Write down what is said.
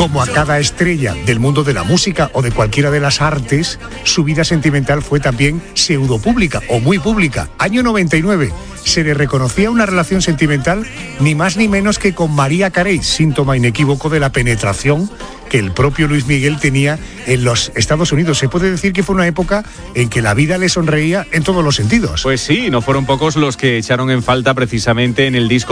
Como a cada estrella del mundo de la música o de cualquiera de las artes, su vida sentimental fue también pseudopública o muy pública. Año 99, se le reconocía una relación sentimental ni más ni menos que con Mariah Carey, síntoma inequívoco de la penetración que el propio Luis Miguel tenía en los Estados Unidos. Se puede decir que fue una época en que la vida le sonreía en todos los sentidos. Pues sí, no fueron pocos los que echaron en falta precisamente en el disco